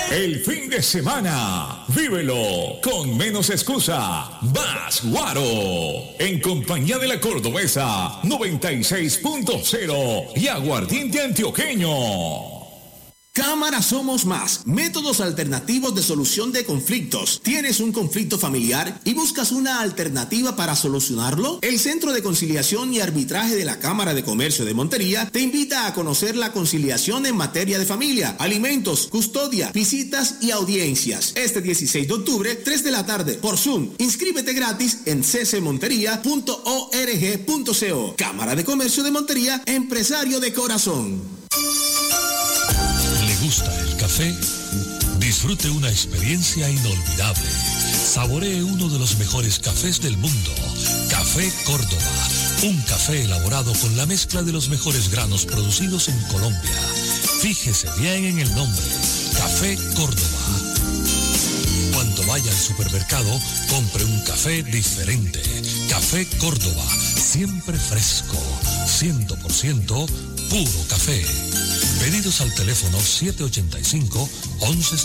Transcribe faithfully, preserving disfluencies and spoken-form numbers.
El fin de semana, vívelo con menos excusa, más Guaro, en compañía de la Cordobesa noventa y seis punto cero y Aguardiente Antioqueño. Cámara Somos Más, métodos alternativos de solución de conflictos. ¿Tienes un conflicto familiar y buscas una alternativa para solucionarlo? El Centro de Conciliación y Arbitraje de la Cámara de Comercio de Montería te invita a conocer la conciliación en materia de familia, alimentos, custodia, visitas y audiencias. Este dieciséis de octubre, tres de la tarde, por Zoom. Inscríbete gratis en c c montería punto org punto co. Cámara de Comercio de Montería, empresario de corazón. ¿Gusta el café? Disfrute una experiencia inolvidable. Saboree uno de los mejores cafés del mundo. Café Córdoba. Un café elaborado con la mezcla de los mejores granos producidos en Colombia. Fíjese bien en el nombre. Café Córdoba. Cuando vaya al supermercado, compre un café diferente. Café Córdoba. Siempre fresco. cien por ciento puro café. Pedidos al teléfono siete ochenta y cinco, once